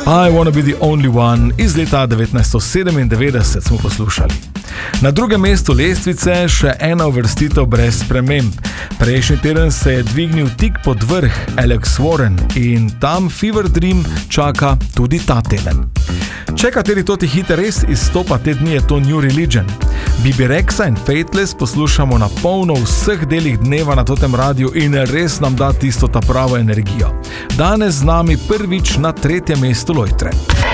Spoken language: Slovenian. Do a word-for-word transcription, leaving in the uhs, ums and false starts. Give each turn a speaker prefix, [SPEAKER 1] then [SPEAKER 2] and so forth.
[SPEAKER 1] I Wanna Be The Only One iz leta devetnajststo sedemindevetdeset smo poslušali. Na drugem mestu lestvice še ena uvrstitev brez sprememb. Prejšnji teden se je dvignil tik pod vrh Alex Warren in tam Fever Dream čaka tudi ta teden. Če kateri toti hit res izstopa te dni, je to New Religion. Bibi Rexa in Faithless poslušamo na polno v vseh delih dneva na totem radiju in res nam da tisto ta pravo energijo. Danes z nami prvič na tretjem mestu lojtre.